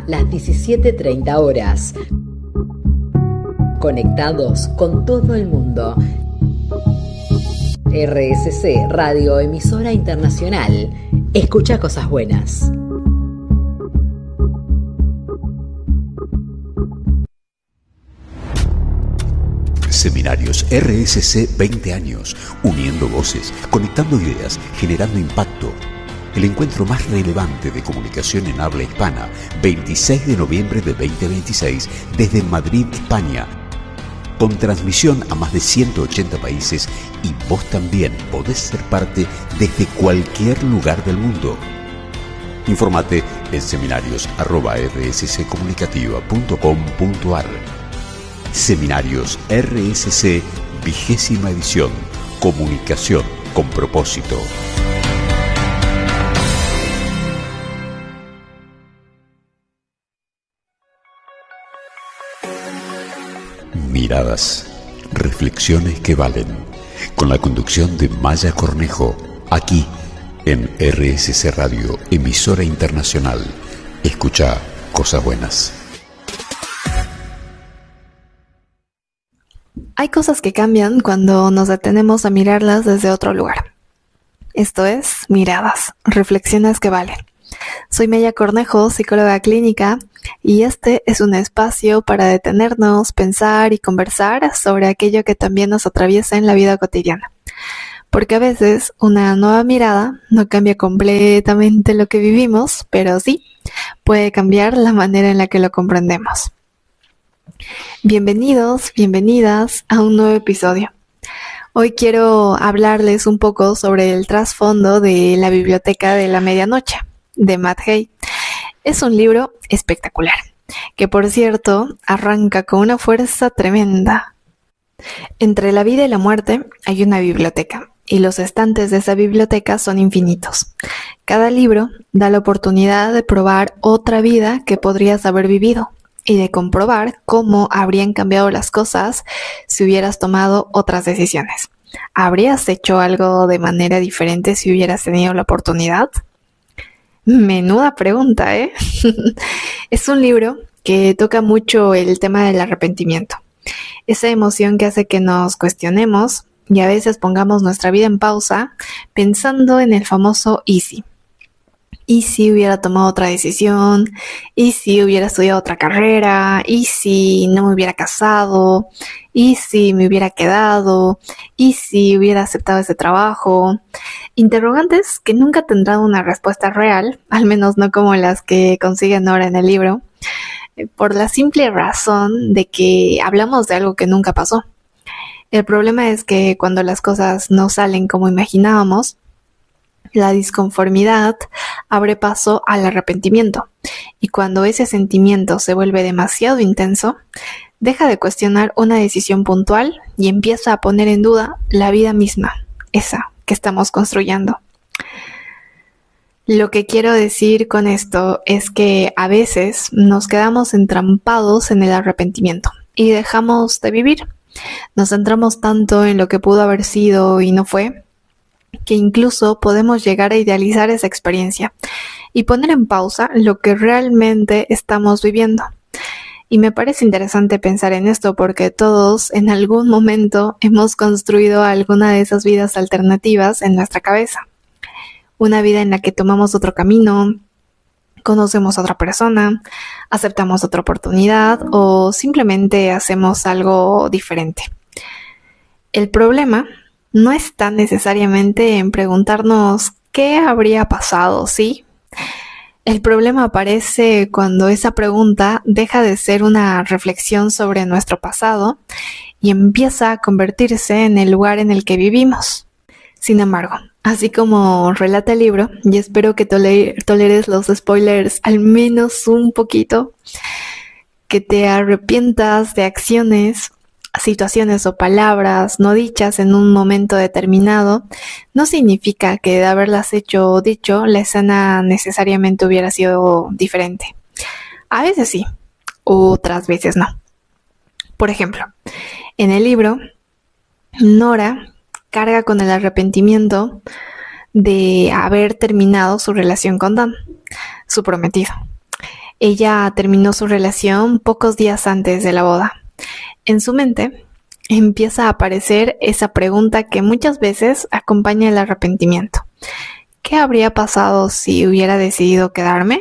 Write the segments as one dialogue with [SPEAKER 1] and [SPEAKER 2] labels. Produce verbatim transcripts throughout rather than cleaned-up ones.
[SPEAKER 1] las diecisiete treinta horas. Conectados con todo el mundo. R S C Radio Emisora Internacional. Escucha cosas buenas.
[SPEAKER 2] Seminarios R S C veinte años, uniendo voces, conectando ideas, generando impacto. El encuentro más relevante de comunicación en habla hispana, veintiséis de noviembre de veinte veintiséis, desde Madrid, España. Con transmisión a más de ciento ochenta países y vos también podés ser parte desde cualquier lugar del mundo. Informate en seminarios arroba r s c comunicativa punto com punto a r. Seminarios R S C, vigésima edición. Comunicación con propósito. Miradas, reflexiones que valen. Con la conducción de Maya Cornejo, aquí en R S C Radio, emisora internacional. Escucha cosas buenas.
[SPEAKER 3] Hay cosas que cambian cuando nos detenemos a mirarlas desde otro lugar. Esto es Miradas, reflexiones que valen. Soy Maya Cornejo, psicóloga clínica, y este es un espacio para detenernos, pensar y conversar sobre aquello que también nos atraviesa en la vida cotidiana. Porque a veces una nueva mirada no cambia completamente lo que vivimos, pero sí puede cambiar la manera en la que lo comprendemos. Bienvenidos, bienvenidas a un nuevo episodio. Hoy quiero hablarles un poco sobre el trasfondo de La Biblioteca de la Medianoche, de Matt Haig. Es un libro espectacular, que por cierto arranca con una fuerza tremenda. Entre la vida y la muerte hay una biblioteca, y los estantes de esa biblioteca son infinitos. Cada libro da la oportunidad de probar otra vida que podrías haber vivido, y de comprobar cómo habrían cambiado las cosas si hubieras tomado otras decisiones. ¿Habrías hecho algo de manera diferente si hubieras tenido la oportunidad? Menuda pregunta, ¿eh? Es un libro que toca mucho el tema del arrepentimiento. Esa emoción que hace que nos cuestionemos y a veces pongamos nuestra vida en pausa pensando en el famoso ¿y si? ¿Y si hubiera tomado otra decisión? ¿Y si hubiera estudiado otra carrera? ¿Y si no me hubiera casado? ¿Y si me hubiera quedado? ¿Y si hubiera aceptado ese trabajo? Interrogantes que nunca tendrán una respuesta real, al menos no como las que consiguen ahora en el libro, por la simple razón de que hablamos de algo que nunca pasó. El problema es que cuando las cosas no salen como imaginábamos, la disconformidad abre paso al arrepentimiento, y cuando ese sentimiento se vuelve demasiado intenso, deja de cuestionar una decisión puntual y empieza a poner en duda la vida misma, esa que estamos construyendo. Lo que quiero decir con esto es que a veces nos quedamos entrampados en el arrepentimiento y dejamos de vivir. Nos centramos tanto en lo que pudo haber sido y no fue, que incluso podemos llegar a idealizar esa experiencia y poner en pausa lo que realmente estamos viviendo. Y me parece interesante pensar en esto porque todos en algún momento hemos construido alguna de esas vidas alternativas en nuestra cabeza. Una vida en la que tomamos otro camino, conocemos a otra persona, aceptamos otra oportunidad o simplemente hacemos algo diferente. El problema no está necesariamente en preguntarnos qué habría pasado, ¿sí? El problema aparece cuando esa pregunta deja de ser una reflexión sobre nuestro pasado y empieza a convertirse en el lugar en el que vivimos. Sin embargo, así como relata el libro, y espero que tole- toleres los spoilers al menos un poquito, que te arrepientas de acciones, situaciones o palabras no dichas en un momento determinado, no significa que de haberlas hecho o dicho, la escena necesariamente hubiera sido diferente. A veces sí, otras veces no. Por ejemplo, en el libro, Nora carga con el arrepentimiento de haber terminado su relación con Dan, su prometido. Ella terminó su relación pocos días antes de la boda. En su mente empieza a aparecer esa pregunta que muchas veces acompaña el arrepentimiento. ¿Qué habría pasado si hubiera decidido quedarme?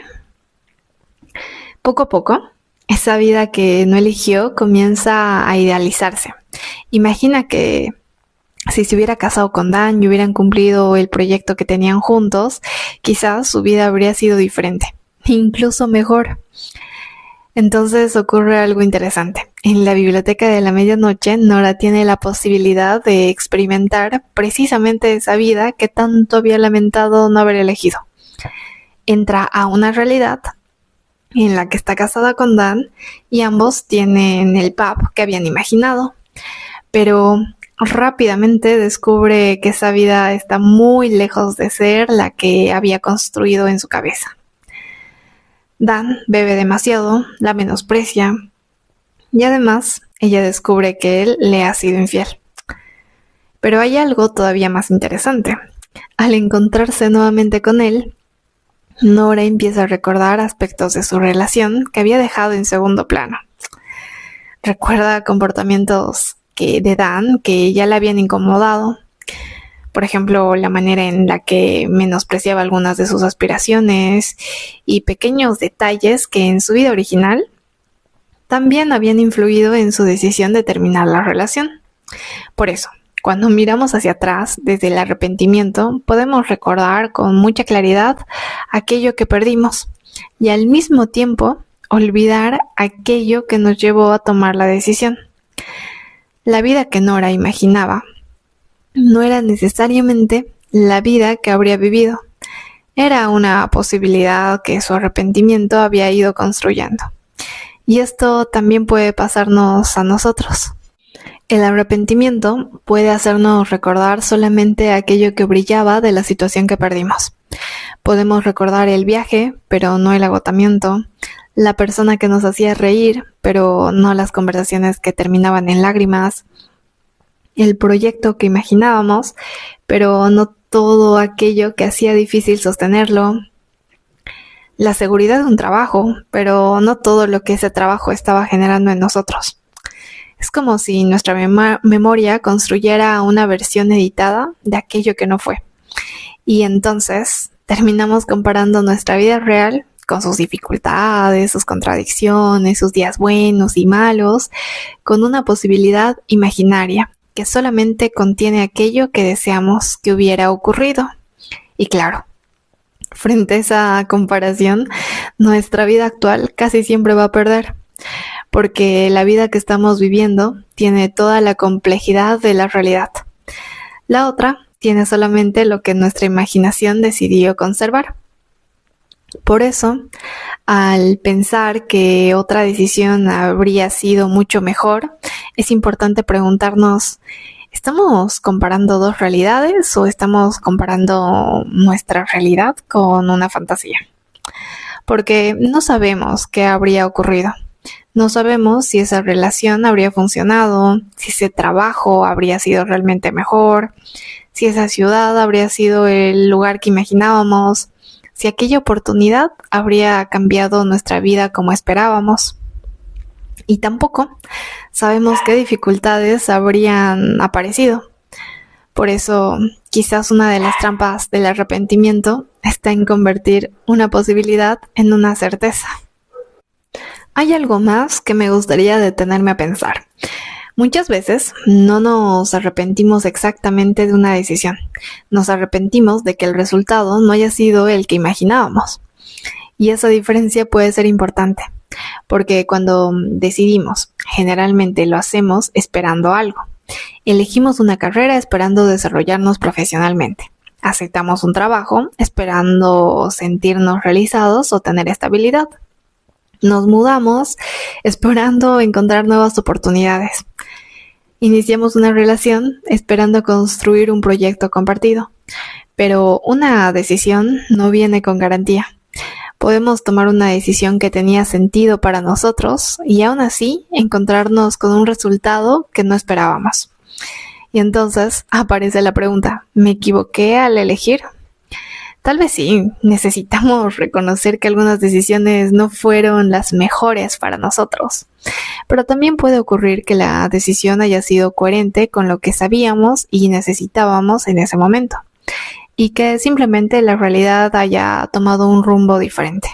[SPEAKER 3] Poco a poco, esa vida que no eligió comienza a idealizarse. Imagina que si se hubiera casado con Dan y hubieran cumplido el proyecto que tenían juntos, quizás su vida habría sido diferente, incluso mejor. Entonces ocurre algo interesante. En la biblioteca de la medianoche, Nora tiene la posibilidad de experimentar precisamente esa vida que tanto había lamentado no haber elegido. Entra a una realidad en la que está casada con Dan y ambos tienen el pub que habían imaginado, pero rápidamente descubre que esa vida está muy lejos de ser la que había construido en su cabeza. Dan bebe demasiado, la menosprecia y además ella descubre que él le ha sido infiel. Pero hay algo todavía más interesante. Al encontrarse nuevamente con él, Nora empieza a recordar aspectos de su relación que había dejado en segundo plano. Recuerda comportamientos que, de Dan que ya le habían incomodado. Por ejemplo, la manera en la que menospreciaba algunas de sus aspiraciones y pequeños detalles que en su vida original también habían influido en su decisión de terminar la relación. Por eso, cuando miramos hacia atrás desde el arrepentimiento, podemos recordar con mucha claridad aquello que perdimos y al mismo tiempo olvidar aquello que nos llevó a tomar la decisión. La vida que Nora imaginaba no era necesariamente la vida que habría vivido. Era una posibilidad que su arrepentimiento había ido construyendo. Y esto también puede pasarnos a nosotros. El arrepentimiento puede hacernos recordar solamente aquello que brillaba de la situación que perdimos. Podemos recordar el viaje, pero no el agotamiento, la persona que nos hacía reír, pero no las conversaciones que terminaban en lágrimas, el proyecto que imaginábamos, pero no todo aquello que hacía difícil sostenerlo, la seguridad de un trabajo, pero no todo lo que ese trabajo estaba generando en nosotros. Es como si nuestra mem- memoria construyera una versión editada de aquello que no fue. Y entonces terminamos comparando nuestra vida real con sus dificultades, sus contradicciones, sus días buenos y malos, con una posibilidad imaginaria que solamente contiene aquello que deseamos que hubiera ocurrido. Y claro, frente a esa comparación, nuestra vida actual casi siempre va a perder, porque la vida que estamos viviendo tiene toda la complejidad de la realidad. La otra tiene solamente lo que nuestra imaginación decidió conservar. Por eso, al pensar que otra decisión habría sido mucho mejor, es importante preguntarnos, ¿estamos comparando dos realidades o estamos comparando nuestra realidad con una fantasía? Porque no sabemos qué habría ocurrido. No sabemos si esa relación habría funcionado, si ese trabajo habría sido realmente mejor, si esa ciudad habría sido el lugar que imaginábamos, si aquella oportunidad habría cambiado nuestra vida como esperábamos. Y tampoco sabemos qué dificultades habrían aparecido. Por eso, quizás una de las trampas del arrepentimiento está en convertir una posibilidad en una certeza. Hay algo más que me gustaría detenerme a pensar. Muchas veces no nos arrepentimos exactamente de una decisión. Nos arrepentimos de que el resultado no haya sido el que imaginábamos. Y esa diferencia puede ser importante, porque cuando decidimos, generalmente lo hacemos esperando algo. Elegimos una carrera esperando desarrollarnos profesionalmente. Aceptamos un trabajo esperando sentirnos realizados o tener estabilidad. Nos mudamos esperando encontrar nuevas oportunidades. Iniciamos una relación esperando construir un proyecto compartido. Pero una decisión no viene con garantía. Podemos tomar una decisión que tenía sentido para nosotros y aún así encontrarnos con un resultado que no esperábamos. Y entonces aparece la pregunta, ¿me equivoqué al elegir? Tal vez sí, necesitamos reconocer que algunas decisiones no fueron las mejores para nosotros, pero también puede ocurrir que la decisión haya sido coherente con lo que sabíamos y necesitábamos en ese momento, y que simplemente la realidad haya tomado un rumbo diferente.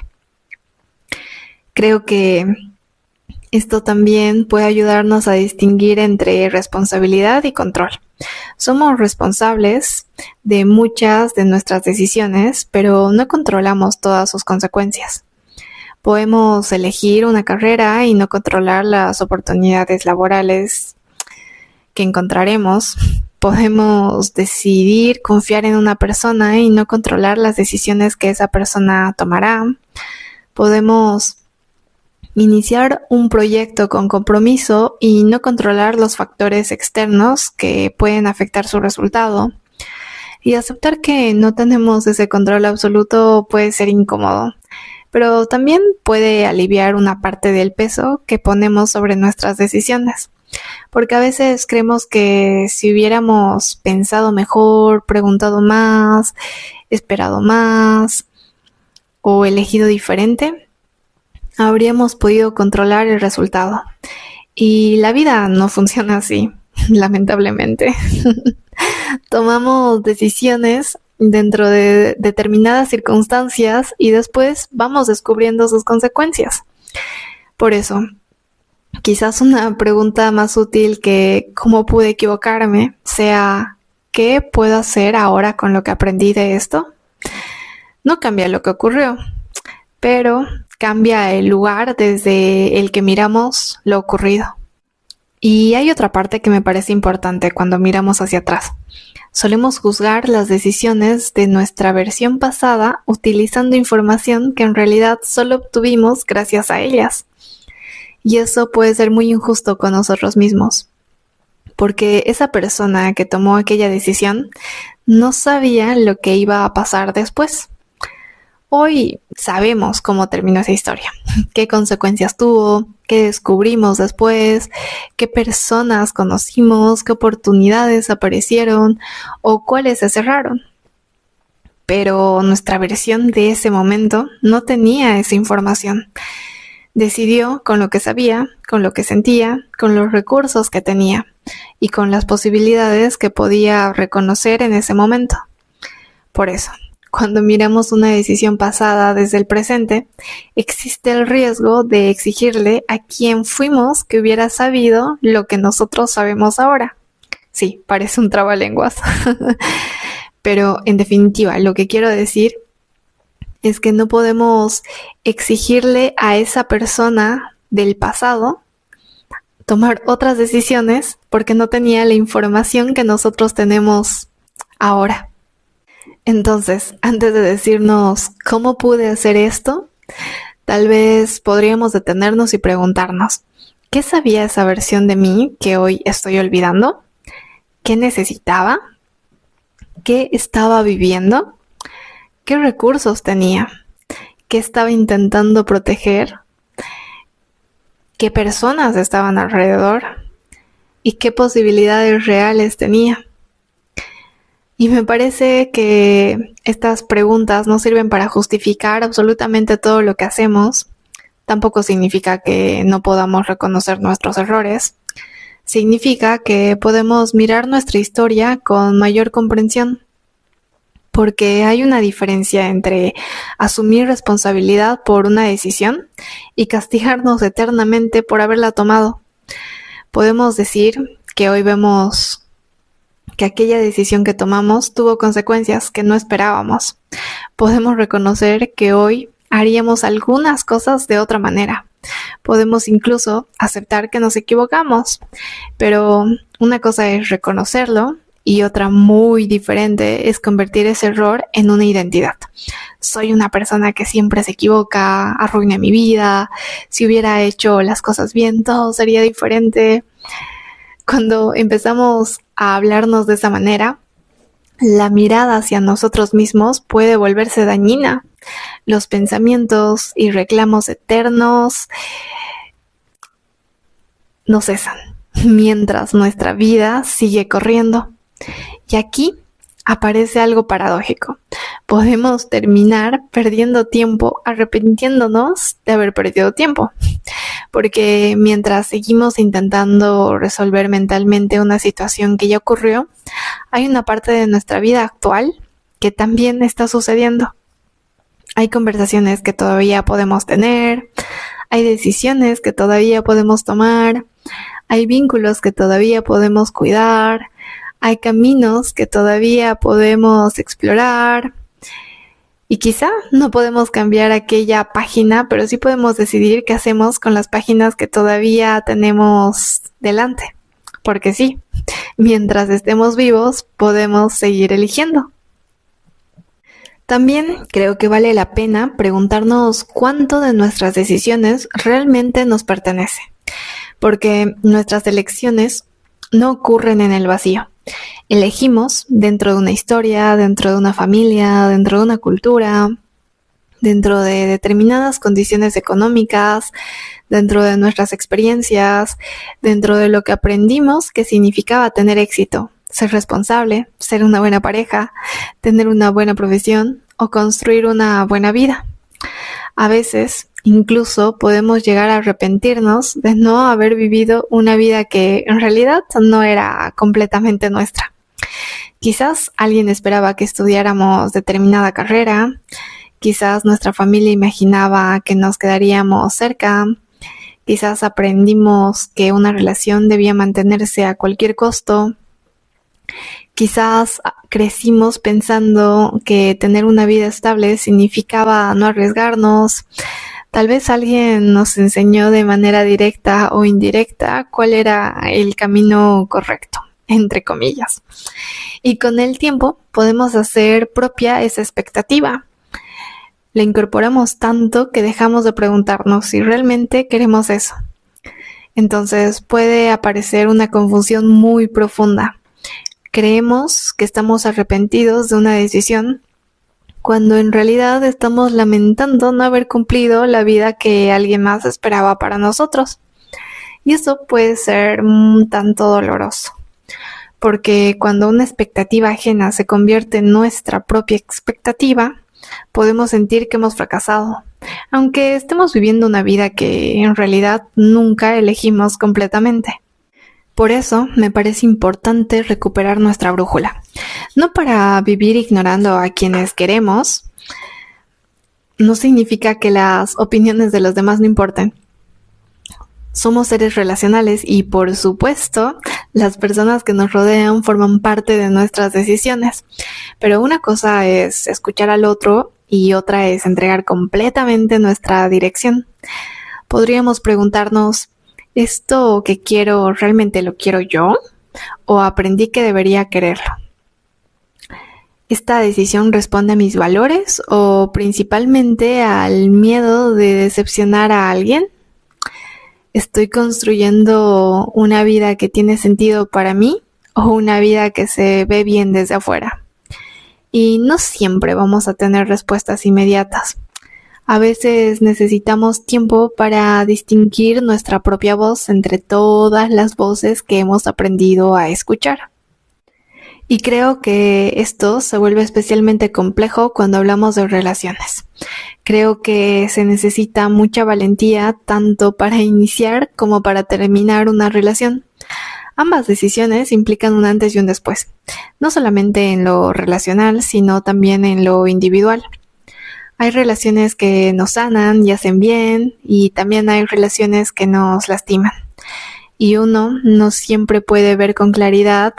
[SPEAKER 3] Creo que esto también puede ayudarnos a distinguir entre responsabilidad y control. Somos responsables de muchas de nuestras decisiones, pero no controlamos todas sus consecuencias. Podemos elegir una carrera y no controlar las oportunidades laborales que encontraremos. Podemos decidir confiar en una persona y no controlar las decisiones que esa persona tomará. Podemos iniciar un proyecto con compromiso y no controlar los factores externos que pueden afectar su resultado. Y aceptar que no tenemos ese control absoluto puede ser incómodo, pero también puede aliviar una parte del peso que ponemos sobre nuestras decisiones. Porque a veces creemos que si hubiéramos pensado mejor, preguntado más, esperado más o elegido diferente, habríamos podido controlar el resultado. Y la vida no funciona así, lamentablemente. Tomamos decisiones dentro de determinadas circunstancias y después vamos descubriendo sus consecuencias. Por eso, quizás una pregunta más útil que ¿cómo pude equivocarme? Sea ¿qué puedo hacer ahora con lo que aprendí de esto? No cambia lo que ocurrió, pero cambia el lugar desde el que miramos lo ocurrido. Y hay otra parte que me parece importante cuando miramos hacia atrás. Solemos juzgar las decisiones de nuestra versión pasada utilizando información que en realidad solo obtuvimos gracias a ellas. Y eso puede ser muy injusto con nosotros mismos, porque esa persona que tomó aquella decisión no sabía lo que iba a pasar después. Hoy sabemos cómo terminó esa historia, qué consecuencias tuvo, qué descubrimos después, qué personas conocimos, qué oportunidades aparecieron o cuáles se cerraron. Pero nuestra versión de ese momento no tenía esa información. Decidió con lo que sabía, con lo que sentía, con los recursos que tenía y con las posibilidades que podía reconocer en ese momento. Por eso, cuando miramos una decisión pasada desde el presente, existe el riesgo de exigirle a quien fuimos que hubiera sabido lo que nosotros sabemos ahora. Sí, parece un trabalenguas. Pero en definitiva, lo que quiero decir es que no podemos exigirle a esa persona del pasado tomar otras decisiones porque no tenía la información que nosotros tenemos ahora. Entonces, antes de decirnos cómo pude hacer esto, tal vez podríamos detenernos y preguntarnos, ¿qué sabía esa versión de mí que hoy estoy olvidando? ¿Qué necesitaba? ¿Qué estaba viviendo? ¿Qué recursos tenía? ¿Qué estaba intentando proteger? ¿Qué personas estaban alrededor? ¿Y qué posibilidades reales tenía? Y me parece que estas preguntas no sirven para justificar absolutamente todo lo que hacemos. Tampoco significa que no podamos reconocer nuestros errores. Significa que podemos mirar nuestra historia con mayor comprensión. Porque hay una diferencia entre asumir responsabilidad por una decisión y castigarnos eternamente por haberla tomado. Podemos decir que hoy vemos que aquella decisión que tomamos tuvo consecuencias que no esperábamos. Podemos reconocer que hoy haríamos algunas cosas de otra manera. Podemos incluso aceptar que nos equivocamos, pero una cosa es reconocerlo y otra muy diferente es convertir ese error en una identidad. Soy una persona que siempre se equivoca, arruina mi vida, si hubiera hecho las cosas bien todo sería diferente. Cuando empezamos a hablarnos de esa manera, la mirada hacia nosotros mismos puede volverse dañina. Los pensamientos y reclamos eternos no cesan, mientras nuestra vida sigue corriendo. Y aquí aparece algo paradójico. Podemos terminar perdiendo tiempo arrepintiéndonos de haber perdido tiempo, porque mientras seguimos intentando resolver mentalmente una situación que ya ocurrió, hay una parte de nuestra vida actual que también está sucediendo. Hay conversaciones que todavía podemos tener, hay decisiones que todavía podemos tomar, hay vínculos que todavía podemos cuidar, hay caminos que todavía podemos explorar. Y quizá no podemos cambiar aquella página, pero sí podemos decidir qué hacemos con las páginas que todavía tenemos delante. Porque sí, mientras estemos vivos, podemos seguir eligiendo. También creo que vale la pena preguntarnos cuánto de nuestras decisiones realmente nos pertenece. Porque nuestras elecciones no ocurren en el vacío. Elegimos dentro de una historia, dentro de una familia, dentro de una cultura, dentro de determinadas condiciones económicas, dentro de nuestras experiencias, dentro de lo que aprendimos que significaba tener éxito, ser responsable, ser una buena pareja, tener una buena profesión o construir una buena vida. A veces, incluso podemos llegar a arrepentirnos de no haber vivido una vida que en realidad no era completamente nuestra. Quizás alguien esperaba que estudiáramos determinada carrera, quizás nuestra familia imaginaba que nos quedaríamos cerca, quizás aprendimos que una relación debía mantenerse a cualquier costo, quizás crecimos pensando que tener una vida estable significaba no arriesgarnos. Tal vez alguien nos enseñó de manera directa o indirecta cuál era el camino correcto, entre comillas. Y con el tiempo podemos hacer propia esa expectativa. La incorporamos tanto que dejamos de preguntarnos si realmente queremos eso. Entonces puede aparecer una confusión muy profunda. Creemos que estamos arrepentidos de una decisión, cuando en realidad estamos lamentando no haber cumplido la vida que alguien más esperaba para nosotros. Y eso puede ser un tanto doloroso, porque cuando una expectativa ajena se convierte en nuestra propia expectativa, podemos sentir que hemos fracasado, aunque estemos viviendo una vida que en realidad nunca elegimos completamente. Por eso me parece importante recuperar nuestra brújula. No para vivir ignorando a quienes queremos. No significa que las opiniones de los demás no importen. Somos seres relacionales y, por supuesto, las personas que nos rodean forman parte de nuestras decisiones. Pero una cosa es escuchar al otro y otra es entregar completamente nuestra dirección. Podríamos preguntarnos, ¿esto que quiero realmente lo quiero yo? ¿O aprendí que debería quererlo? ¿Esta decisión responde a mis valores o principalmente al miedo de decepcionar a alguien? ¿Estoy construyendo una vida que tiene sentido para mí o una vida que se ve bien desde afuera? Y no siempre vamos a tener respuestas inmediatas. A veces necesitamos tiempo para distinguir nuestra propia voz entre todas las voces que hemos aprendido a escuchar. Y creo que esto se vuelve especialmente complejo cuando hablamos de relaciones. Creo que se necesita mucha valentía tanto para iniciar como para terminar una relación. Ambas decisiones implican un antes y un después, no solamente en lo relacional, sino también en lo individual. Hay relaciones que nos sanan y hacen bien, y también hay relaciones que nos lastiman. Y uno no siempre puede ver con claridad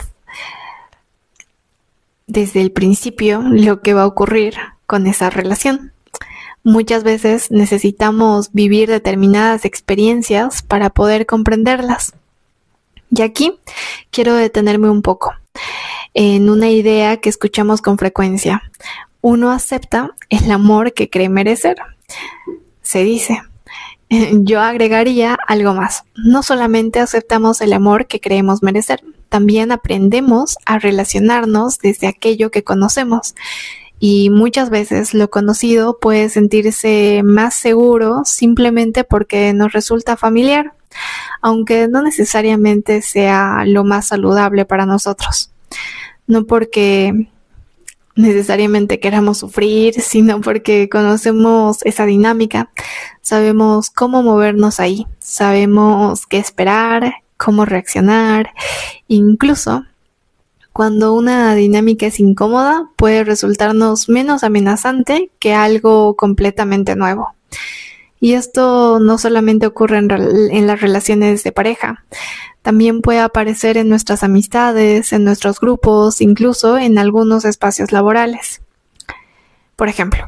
[SPEAKER 3] desde el principio lo que va a ocurrir con esa relación. Muchas veces necesitamos vivir determinadas experiencias para poder comprenderlas. Y aquí quiero detenerme un poco en una idea que escuchamos con frecuencia. Uno acepta el amor que cree merecer. Se dice. Yo agregaría algo más. No solamente aceptamos el amor que creemos merecer, también aprendemos a relacionarnos desde aquello que conocemos. Y muchas veces lo conocido puede sentirse más seguro simplemente porque nos resulta familiar, aunque no necesariamente sea lo más saludable para nosotros. No porque necesariamente queramos sufrir, sino porque conocemos esa dinámica, sabemos cómo movernos ahí, sabemos qué esperar, cómo reaccionar, incluso cuando una dinámica es incómoda, puede resultarnos menos amenazante que algo completamente nuevo. Y esto no solamente ocurre en, en las relaciones de pareja, también puede aparecer en nuestras amistades, en nuestros grupos, incluso en algunos espacios laborales. Por ejemplo,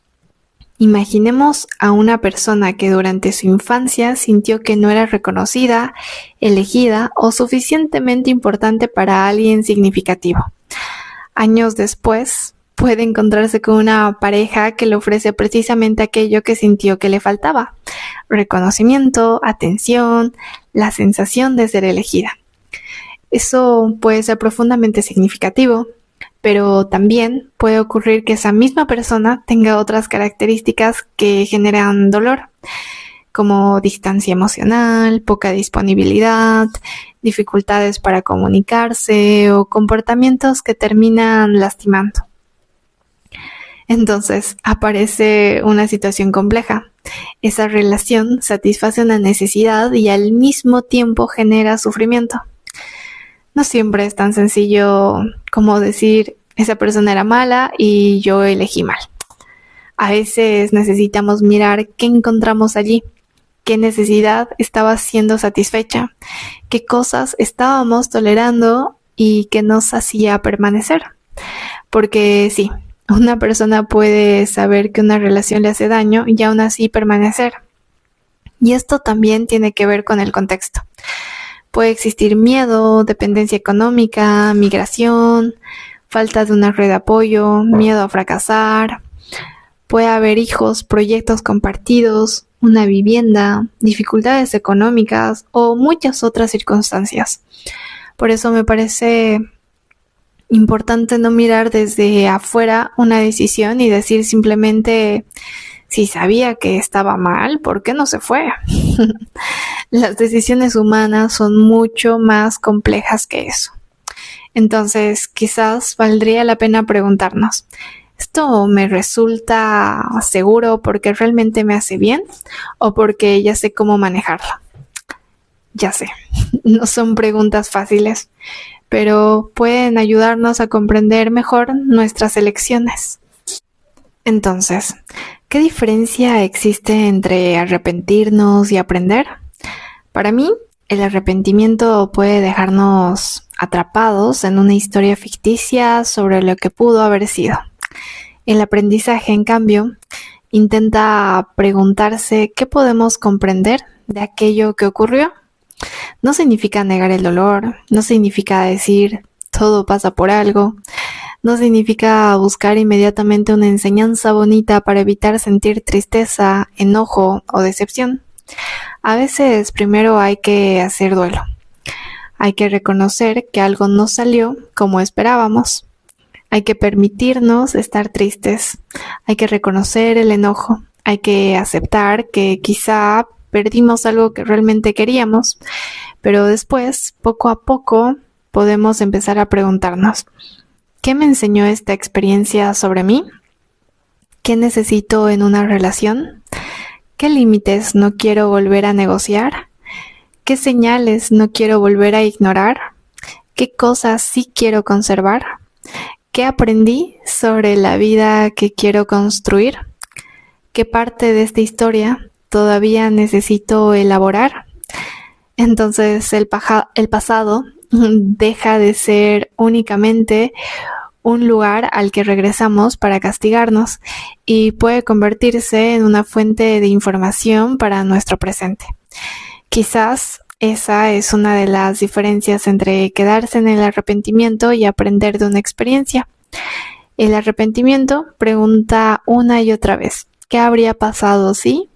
[SPEAKER 3] imaginemos a una persona que durante su infancia sintió que no era reconocida, elegida o suficientemente importante para alguien significativo. Años después, puede encontrarse con una pareja que le ofrece precisamente aquello que sintió que le faltaba: reconocimiento, atención, la sensación de ser elegida. Eso puede ser profundamente significativo, pero también puede ocurrir que esa misma persona tenga otras características que generan dolor, como distancia emocional, poca disponibilidad, dificultades para comunicarse o comportamientos que terminan lastimando. Entonces aparece una situación compleja. Esa relación satisface una necesidad y al mismo tiempo genera sufrimiento. No siempre es tan sencillo como decir esa persona era mala y yo elegí mal. A veces necesitamos mirar qué encontramos allí, qué necesidad estaba siendo satisfecha, qué cosas estábamos tolerando y qué nos hacía permanecer. Porque sí, una persona puede saber que una relación le hace daño y aún así permanecer. Y esto también tiene que ver con el contexto. Puede existir miedo, dependencia económica, migración, falta de una red de apoyo, miedo a fracasar. Puede haber hijos, proyectos compartidos, una vivienda, dificultades económicas o muchas otras circunstancias. Por eso me parece importante no mirar desde afuera una decisión y decir simplemente: si sabía que estaba mal, ¿por qué no se fue? Las decisiones humanas son mucho más complejas que eso. Entonces, quizás valdría la pena preguntarnos: ¿esto me resulta seguro porque realmente me hace bien o porque ya sé cómo manejarlo? Ya sé, no son preguntas fáciles, pero pueden ayudarnos a comprender mejor nuestras elecciones. Entonces, ¿qué diferencia existe entre arrepentirnos y aprender? Para mí, el arrepentimiento puede dejarnos atrapados en una historia ficticia sobre lo que pudo haber sido. El aprendizaje, en cambio, intenta preguntarse qué podemos comprender de aquello que ocurrió. No significa negar el dolor, no significa decir todo pasa por algo, no significa buscar inmediatamente una enseñanza bonita para evitar sentir tristeza, enojo o decepción. A veces primero hay que hacer duelo. Hay que reconocer que algo no salió como esperábamos. Hay que permitirnos estar tristes. Hay que reconocer el enojo. Hay que aceptar que quizá perdimos algo que realmente queríamos, pero después, poco a poco, podemos empezar a preguntarnos: ¿qué me enseñó esta experiencia sobre mí? ¿Qué necesito en una relación? ¿Qué límites no quiero volver a negociar? ¿Qué señales no quiero volver a ignorar? ¿Qué cosas sí quiero conservar? ¿Qué aprendí sobre la vida que quiero construir? ¿Qué parte de esta historia todavía necesito elaborar? Entonces el, paja- el pasado deja de ser únicamente un lugar al que regresamos para castigarnos y puede convertirse en una fuente de información para nuestro presente. Quizás esa es una de las diferencias entre quedarse en el arrepentimiento y aprender de una experiencia. El arrepentimiento pregunta una y otra vez: ¿qué habría pasado si?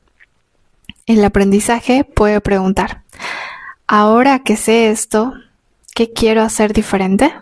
[SPEAKER 3] El aprendizaje puede preguntar: ahora que sé esto, ¿qué quiero hacer diferente?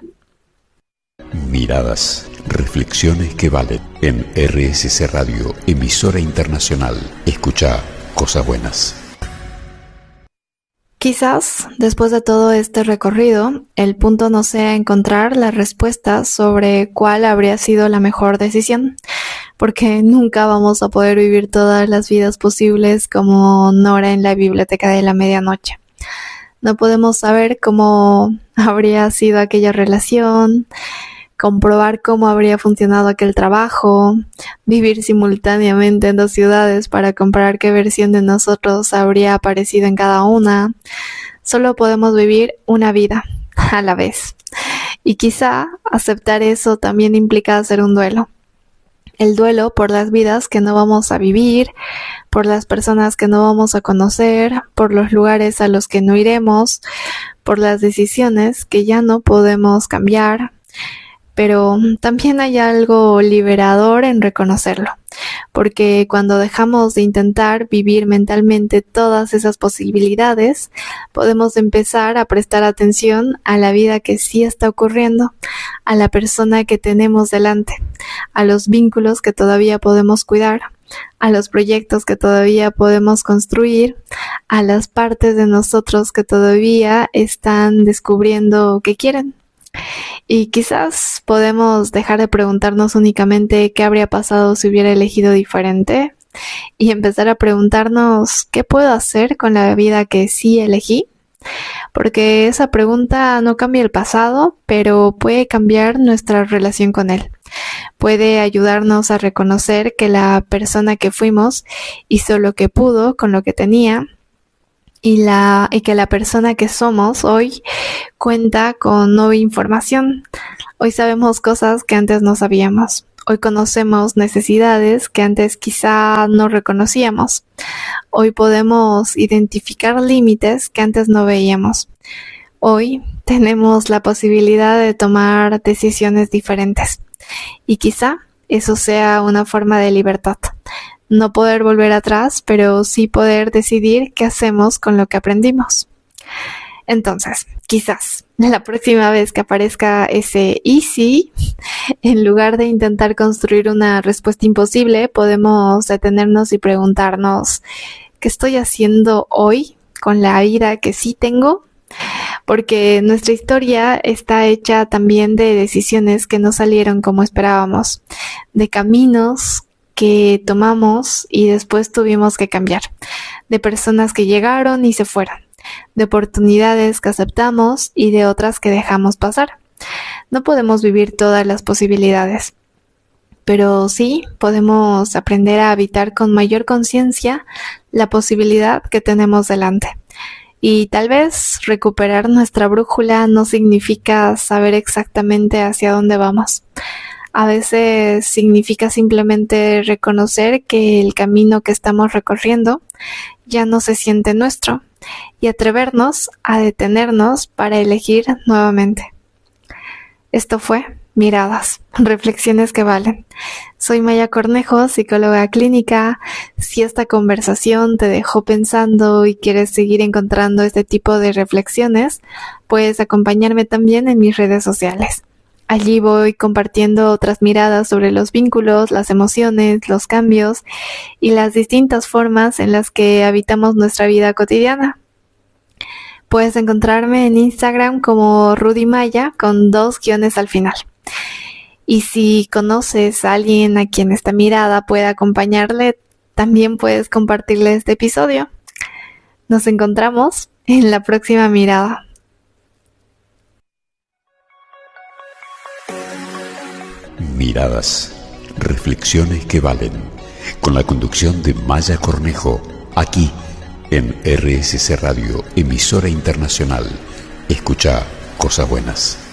[SPEAKER 2] Miradas, reflexiones que valen. En R S C Radio, emisora internacional. Escucha cosas buenas.
[SPEAKER 3] Quizás, después de todo este recorrido, el punto no sea encontrar las respuestas sobre cuál habría sido la mejor decisión, porque nunca vamos a poder vivir todas las vidas posibles como Nora en la biblioteca de la medianoche. No podemos saber cómo habría sido aquella relación, comprobar cómo habría funcionado aquel trabajo, vivir simultáneamente en dos ciudades para comparar qué versión de nosotros habría aparecido en cada una. Solo podemos vivir una vida a la vez. Y quizá aceptar eso también implica hacer un duelo. El duelo por las vidas que no vamos a vivir, por las personas que no vamos a conocer, por los lugares a los que no iremos, por las decisiones que ya no podemos cambiar. Pero también hay algo liberador en reconocerlo, porque cuando dejamos de intentar vivir mentalmente todas esas posibilidades, podemos empezar a prestar atención a la vida que sí está ocurriendo, a la persona que tenemos delante, a los vínculos que todavía podemos cuidar, a los proyectos que todavía podemos construir, a las partes de nosotros que todavía están descubriendo que quieren. Y quizás podemos dejar de preguntarnos únicamente qué habría pasado si hubiera elegido diferente y empezar a preguntarnos qué puedo hacer con la vida que sí elegí, porque esa pregunta no cambia el pasado, pero puede cambiar nuestra relación con él. Puede ayudarnos a reconocer que la persona que fuimos hizo lo que pudo con lo que tenía, Y, la, y que la persona que somos hoy cuenta con nueva información. Hoy sabemos cosas que antes no sabíamos. Hoy conocemos necesidades que antes quizá no reconocíamos. Hoy podemos identificar límites que antes no veíamos. Hoy tenemos la posibilidad de tomar decisiones diferentes. Y quizá eso sea una forma de libertad. No poder volver atrás, pero sí poder decidir qué hacemos con lo que aprendimos. Entonces, quizás la próxima vez que aparezca ese y sí, en lugar de intentar construir una respuesta imposible, podemos detenernos y preguntarnos, ¿qué estoy haciendo hoy con la vida que sí tengo? Porque nuestra historia está hecha también de decisiones que no salieron como esperábamos, de caminos que tomamos y después tuvimos que cambiar, de personas que llegaron y se fueron, de oportunidades que aceptamos y de otras que dejamos pasar. No podemos vivir todas las posibilidades, pero sí podemos aprender a habitar con mayor conciencia la posibilidad que tenemos delante. Y tal vez recuperar nuestra brújula no significa saber exactamente hacia dónde vamos. A veces significa simplemente reconocer que el camino que estamos recorriendo ya no se siente nuestro y atrevernos a detenernos para elegir nuevamente. Esto fue Miradas, reflexiones que valen. Soy Maya Cornejo, psicóloga clínica. Si esta conversación te dejó pensando y quieres seguir encontrando este tipo de reflexiones, puedes acompañarme también en mis redes sociales. Allí voy compartiendo otras miradas sobre los vínculos, las emociones, los cambios y las distintas formas en las que habitamos nuestra vida cotidiana. Puedes encontrarme en Instagram como Rudy Maya con dos guiones al final. Y si conoces a alguien a quien esta mirada pueda acompañarle, también puedes compartirle este episodio. Nos encontramos en la próxima mirada.
[SPEAKER 2] Miradas, reflexiones que valen, con la conducción de Maya Cornejo, aquí en R S C Radio, emisora internacional. Escucha cosas buenas.